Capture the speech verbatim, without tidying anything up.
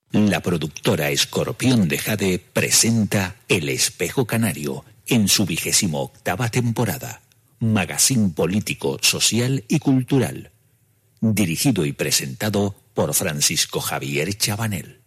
La productora Escorpión de Jade presenta El Espejo Canario en su vigésimo octava temporada. Magazín político, social y cultural. Dirigido y presentado por Francisco Javier Chabanel.